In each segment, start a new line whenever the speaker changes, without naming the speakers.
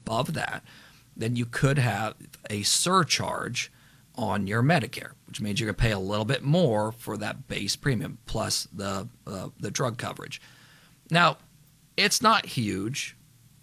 above that, then you could have a surcharge on your Medicare, which means you're going to pay a little bit more for that base premium plus the drug coverage. Now, it's not huge,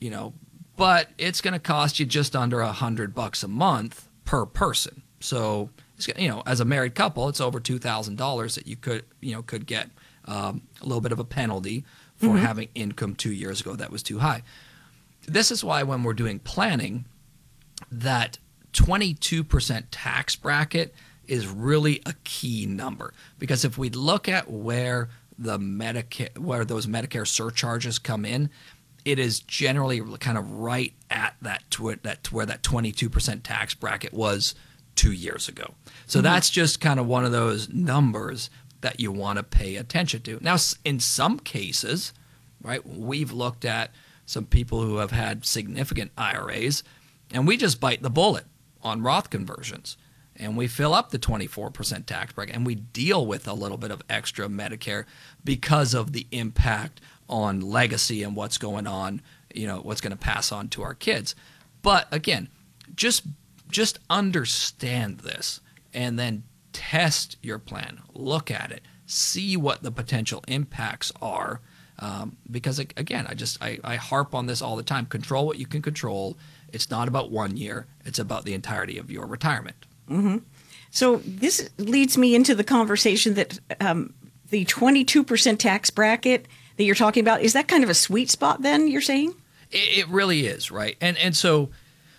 but it's going to cost you just under $100 a month per person. So, as a married couple, it's over $2,000 that you could get a little bit of a penalty for having income 2 years ago that was too high. This is why when we're doing planning, that 22% tax bracket is really a key number, because if we look at where those Medicare surcharges come in, it is generally kind of right at where that 22% tax bracket was 2 years ago. So that's just kind of one of those numbers that you want to pay attention to. Now, in some cases, right, we've looked at some people who have had significant IRAs, and we just bite the bullet on Roth conversions, and we fill up the 24% tax bracket, and we deal with a little bit of extra Medicare because of the impact on legacy and what's going on, what's going to pass on to our kids. But again, just understand this and then test your plan, look at it, see what the potential impacts are. Because again, I harp on this all the time. Control what you can control. It's not about 1 year. It's about the entirety of your retirement.
Mm-hmm. So this leads me into the conversation that the 22% tax bracket that you're talking about, is that kind of a sweet spot then, you're saying?
It really is, right? And so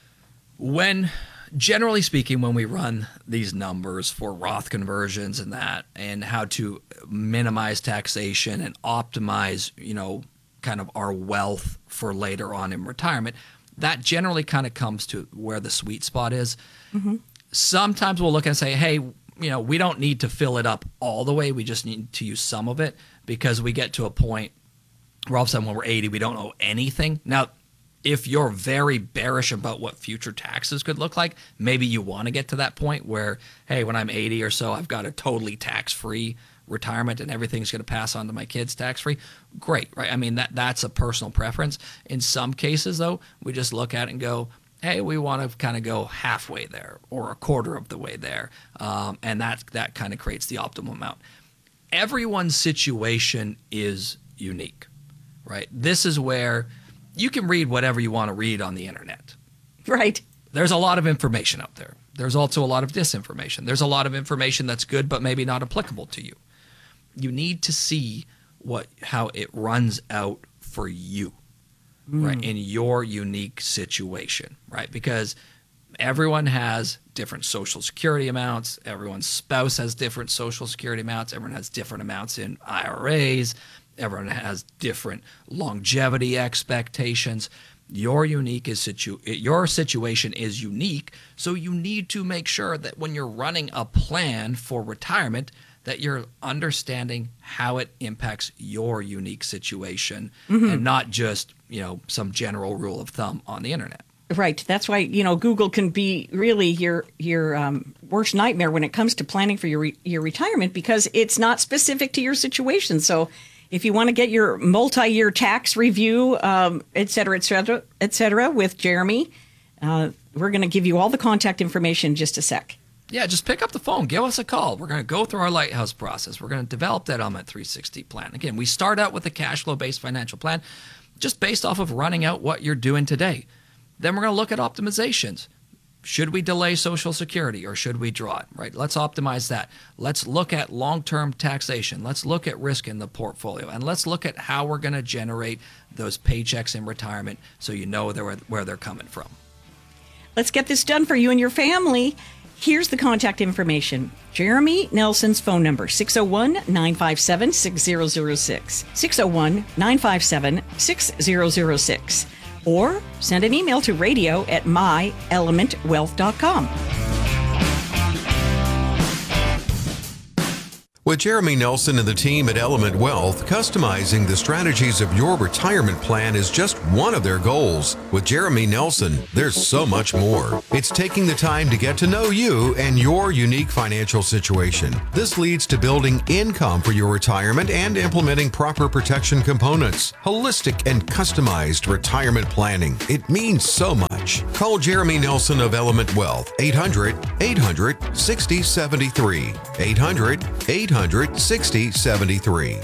generally speaking, when we run these numbers for Roth conversions and how to minimize taxation and optimize, kind of our wealth for later on in retirement, that generally kind of comes to where the sweet spot is. Mm-hmm. Sometimes we'll look and say, hey, we don't need to fill it up all the way. We just need to use some of it, because we get to a point where all of a sudden when we're 80, we don't owe anything. Now, if you're very bearish about what future taxes could look like, maybe you want to get to that point where, hey, when I'm 80 or so, I've got a totally tax-free retirement and everything's going to pass on to my kids tax-free. Great, right? I mean, that's a personal preference. In some cases, though, we just look at it and go, hey, we want to kind of go halfway there or a quarter of the way there, and that kind of creates the optimal amount. Everyone's situation is unique, right? This is where you can read whatever you want to read on the internet.
Right.
There's a lot of information out there. There's also a lot of disinformation. There's a lot of information that's good but maybe not applicable to you. You need to see how it runs out for you, right, in your unique situation, right? Because everyone has different Social Security amounts. Everyone's spouse has different Social Security amounts. Everyone has different amounts in IRAs. Everyone has different longevity expectations. Your situation is unique, so you need to make sure that when you're running a plan for retirement, that you're understanding how it impacts your unique situation, and not just some general rule of thumb on the internet.
Right. That's why Google can be really your worst nightmare when it comes to planning for your retirement, because it's not specific to your situation. So if you want to get your multi-year tax review, et cetera, with Jeremy, we're going to give you all the contact information in just a sec.
Yeah, just pick up the phone. Give us a call. We're going to go through our Lighthouse process. We're going to develop that Element 360 plan. Again, we start out with a cash flow-based financial plan just based off of running out what you're doing today. Then we're going to look at optimizations. Should we delay Social Security or should we draw it, right? Let's optimize that. Let's look at long-term taxation. Let's look at risk in the portfolio. And let's look at how we're going to generate those paychecks in retirement so you know where they're coming from.
Let's get this done for you and your family. Here's the contact information. Jeremy Nelson's phone number, 601-957-6006. 601-957-6006. Or send an email to radio@myelementwealth.com.
With Jeremy Nelson and the team at Element Wealth, customizing the strategies of your retirement plan is just one of their goals. With Jeremy Nelson, there's so much more. It's taking the time to get to know you and your unique financial situation. This leads to building income for your retirement and implementing proper protection components. Holistic and customized retirement planning. It means so much. advantage. Call Jeremy Nelson of Element Wealth, 800-800-6073. 800-800-6073.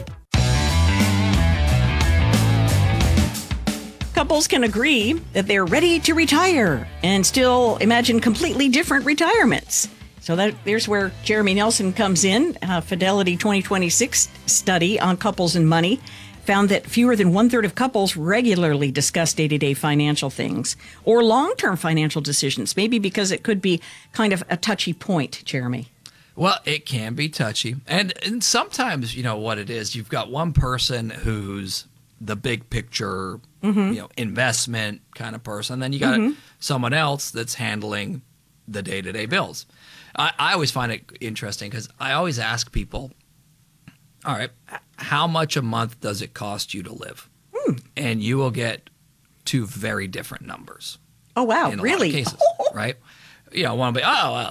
Couples can agree that they're ready to retire and still imagine completely different retirements. So there's where Jeremy Nelson comes in. Fidelity 2026 study on couples and money found that fewer than 1/3 of couples regularly discuss day-to-day financial things or long-term financial decisions, maybe because it could be kind of a touchy point, Jeremy.
Well, it can be touchy. And sometimes, what it is, you've got one person who's the big picture, investment kind of person. Then you got someone else that's handling the day-to-day bills. I always find it interesting because I always ask people, all right, how much a month does it cost you to live? And you will get two very different numbers.
Oh, wow.
In a
Really?
lot of cases, right? One will be,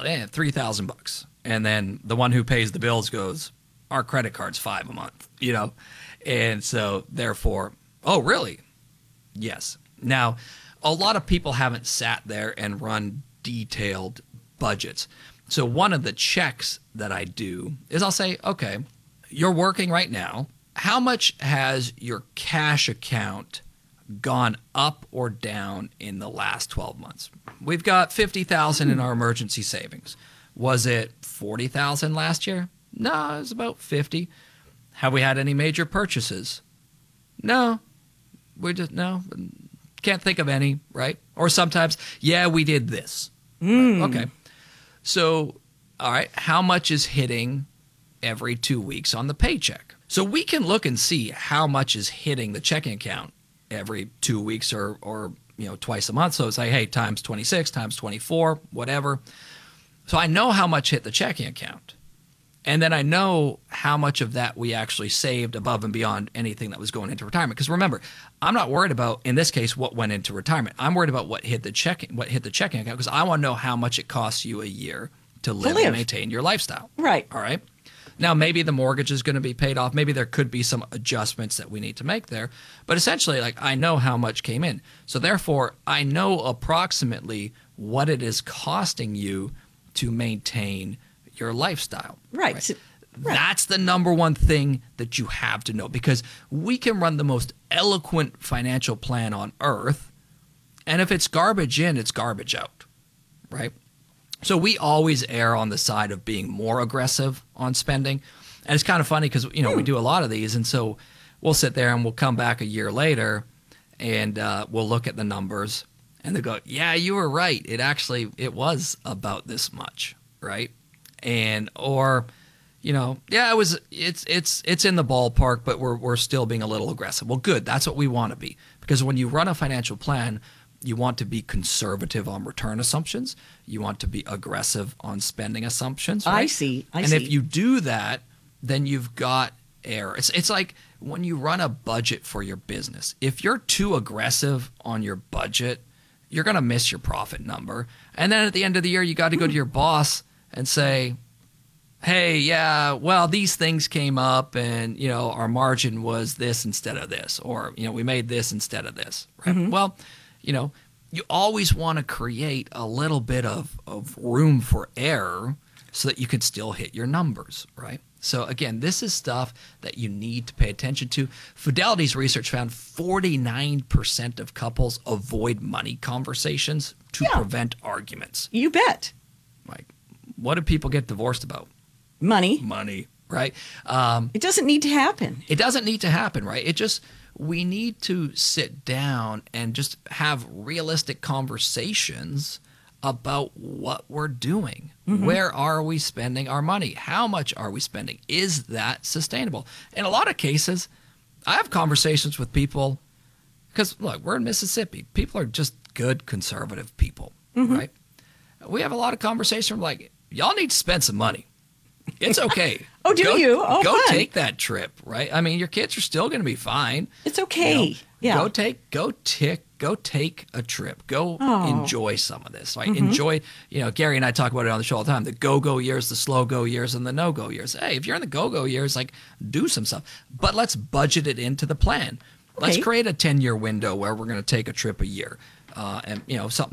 $3,000. And then the one who pays the bills goes, our credit card's $5 a month, And so therefore, oh, really? Yes. Now, a lot of people haven't sat there and run detailed budgets. So one of the checks that I do is I'll say, okay, you're working right now. How much has your cash account gone up or down in the last 12 months? We've got $50,000 in our emergency savings. Was it $40,000 last year? No, it was about $50,000. Have we had any major purchases? No. No. Can't think of any, right? Or sometimes, yeah, we did this. Right, okay. So, all right, how much is hitting every 2 weeks on the paycheck? So we can look and see how much is hitting the checking account every 2 weeks or twice a month. So it's like, hey, times 26, times 24, whatever. So I know how much hit the checking account. And then I know how much of that we actually saved above and beyond anything that was going into retirement. Because remember, I'm not worried about, in this case, what went into retirement. I'm worried about what hit the checking account, because I want to know how much it costs you a year to live and maintain your lifestyle.
Right.
All right. Now, maybe the mortgage is going to be paid off. Maybe there could be some adjustments that we need to make there. But essentially, I know how much came in. So therefore, I know approximately what it is costing you to maintain your lifestyle.
Right. So,
That's the number one thing that you have to know, because we can run the most eloquent financial plan on earth, and if it's garbage in, it's garbage out, right? So we always err on the side of being more aggressive on spending. And it's kind of funny because, we do a lot of these, and so we'll sit there and we'll come back a year later and we'll look at the numbers and they go, yeah, you were right. It was about this much, right? And it's in the ballpark, but we're still being a little aggressive. Well, good. That's what we want to be, because when you run a financial plan, you want to be conservative on return assumptions. You want to be aggressive on spending assumptions. Right?
I see.
And if you do that, then you've got error. It's like when you run a budget for your business. If you're too aggressive on your budget, you're going to miss your profit number. And then at the end of the year, you got to go to your boss and say, hey, yeah, well, these things came up and, our margin was this instead of this, or, we made this instead of this, right? Well, you always want to create a little bit of room for error so that you can still hit your numbers, right? So again, this is stuff that you need to pay attention to. Fidelity's research found 49% of couples avoid money conversations to prevent arguments.
You bet.
Like, what do people get divorced about?
Money,
right?
It doesn't need to happen.
It doesn't need to happen, right? We need to sit down and just have realistic conversations about what we're doing. Where are we spending our money? How much are we spending? Is that sustainable? In a lot of cases, I have conversations with people because, look, we're in Mississippi. People are just good conservative people, right? We have a lot of conversations like, y'all need to spend some money. It's okay.
Oh, do you? Oh,
go
fun.
take that trip, right? I mean, your kids are still going to be fine.
It's okay. Yeah.
Go take a trip. Go enjoy some of this. Right? Enjoy. Gary and I talk about it on the show all the time. The go-go years, the slow-go years, and the no-go years. Hey, if you're in the go-go years, do some stuff. But let's budget it into the plan. Let's create a 10-year window where we're going to take a trip a year. And something